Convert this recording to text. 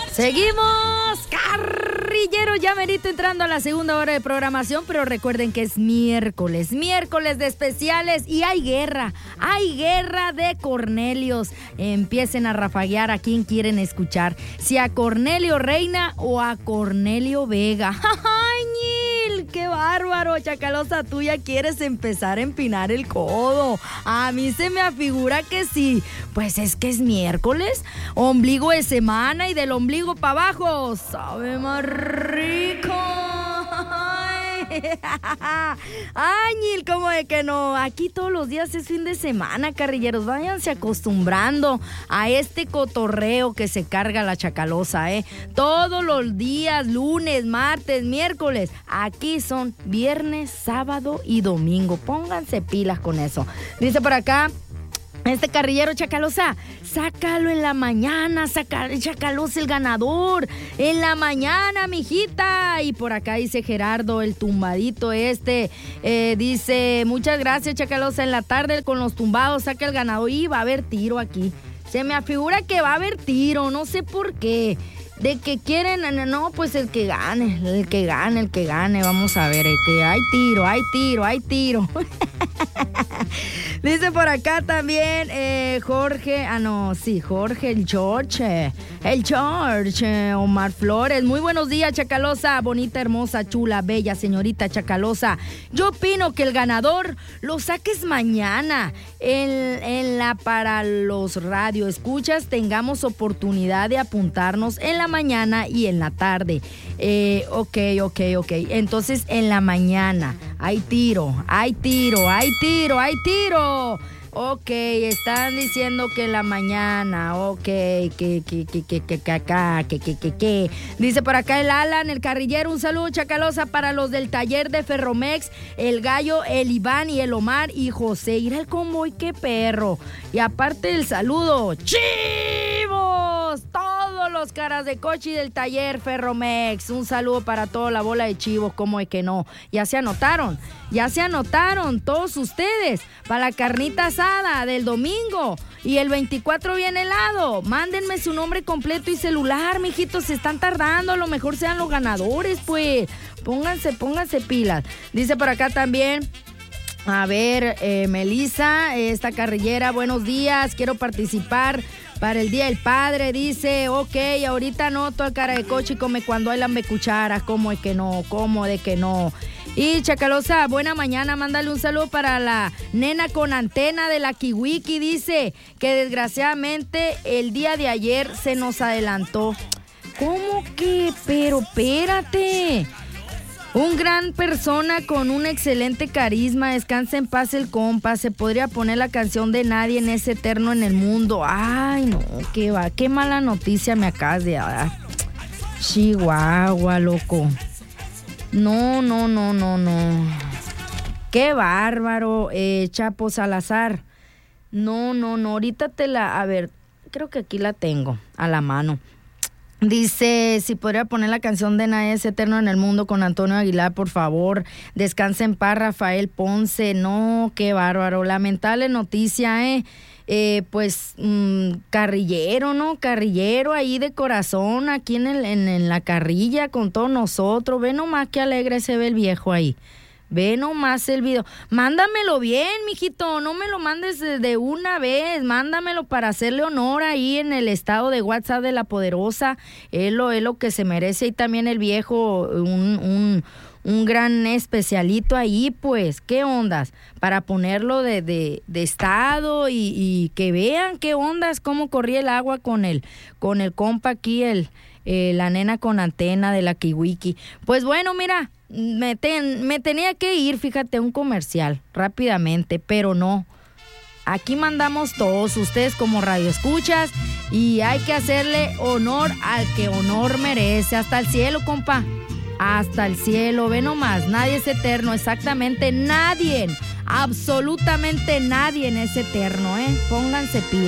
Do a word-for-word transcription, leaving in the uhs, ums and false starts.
Seguimos, carrilleros, ya merito entrando a la segunda hora de programación, pero recuerden que es miércoles, miércoles de especiales y hay guerra, hay guerra de Cornelios. Empiecen a rafaguear a quien quieren escuchar, si a Cornelio Reina o a Cornelio Vega. ¡Ay, Ñil! ¡Qué bárbaro! Chacalosa, tú ya quieres empezar a empinar el codo. A mí se me afigura que sí. Pues es que es miércoles, ombligo de semana y del ombligo para abajo sabe más rico. Ay, Ñil, ¿cómo de que no? Aquí todos los días es fin de semana, carrilleros. Váyanse acostumbrando a este cotorreo que se carga la Chacalosa, ¿eh? Todos los días, lunes, martes, miércoles. Aquí son viernes, sábado y domingo. Pónganse pilas con eso. Dice por acá este carrillero: Chacalosa, sácalo en la mañana, saca Chacalosa el ganador, en la mañana, mijita. Y por acá dice Gerardo, el tumbadito este, eh, dice: muchas gracias, Chacalosa, en la tarde con los tumbados saca el ganador. Y va a haber tiro aquí, se me afigura que va a haber tiro, no sé por qué. De que quieren, no, pues el que gane, el que gane, el que gane, vamos a ver, el que hay tiro, hay tiro, hay tiro. Dice por acá también eh, Jorge, ah no, sí, Jorge, el George, el George, Omar Flores. Muy buenos días, Chacalosa, bonita, hermosa, chula, bella señorita Chacalosa. Yo opino que el ganador lo saques mañana en, en la para los radioescuchas, tengamos oportunidad de apuntarnos en la mañana y en la tarde. Eh, ok, ok, ok. Entonces en la mañana hay tiro, hay tiro, hay tiro, hay tiro. Ok, están diciendo que en la mañana, ok, que, que, que, que, que, que, que, que, que, que. Dice por acá el Alan, el carrillero, un saludo, Chacalosa, para los del taller de Ferromex, el Gallo, el Iván y el Omar y José. Ir al convoy, qué perro. Y aparte del saludo, ¡chivos! Todos los caras de coche del taller Ferromex. Un saludo para toda la bola de chivos, como es que no. Ya se anotaron, ya se anotaron todos ustedes para la carnita asada del domingo. Y el veinticuatro viene helado. Mándenme su nombre completo y celular, mijitos, se están tardando. A lo mejor sean los ganadores, pues. Pónganse, pónganse pilas. Dice por acá también, a ver, eh, Melissa, esta carrillera, buenos días, quiero participar para el Día del Padre. Dice, ok, ahorita no, todo el cara de coche y come cuando hay lambe cuchara. ¿Cómo es que no? ¿Cómo de que no? Y Chacalosa, buena mañana, mándale un saludo para la nena con antena de la Kiwiki. Dice que desgraciadamente el día de ayer se nos adelantó. ¿Cómo que? Pero espérate. Un gran persona con un excelente carisma, descansa en paz el compa, se podría poner la canción de Nadie en ese eterno en el mundo. Ay, no, qué va, qué mala noticia me acabas de dar. Chihuahua, loco. No, no, no, no, no. Qué bárbaro, eh, Chapo Salazar. No, no, no, ahorita te la, a ver, creo que aquí la tengo a la mano. Dice, si podría poner la canción de Nadie es eterno en el mundo con Antonio Aguilar, por favor. Descansa en paz, Rafael Ponce. No, qué bárbaro. Lamentable noticia, ¿eh? Eh, pues, mmm, carrillero, ¿no? Carrillero ahí de corazón, aquí en, el, en, en la carrilla con todos nosotros. Ve nomás qué alegre se ve el viejo ahí. Ve nomás el video. Mándamelo bien, mijito. No me lo mandes de, de una vez. Mándamelo para hacerle honor ahí en el estado de WhatsApp de La Poderosa. Es lo, es lo que se merece. Y también el viejo, un, un, un gran especialito ahí, pues. ¿Qué ondas? Para ponerlo de, de, de estado y, y que vean qué ondas, cómo corría el agua con el, con el compa aquí, el, eh, la nena con antena de la Kiwiki. Pues bueno, mira. Me, ten, me tenía que ir, fíjate, un comercial rápidamente, pero no. Aquí mandamos todos ustedes como radioescuchas y hay que hacerle honor al que honor merece. Hasta el cielo, compa. Hasta el cielo. Ve nomás, nadie es eterno, exactamente nadie. Absolutamente nadie es eterno, ¿eh? Pónganse pilas.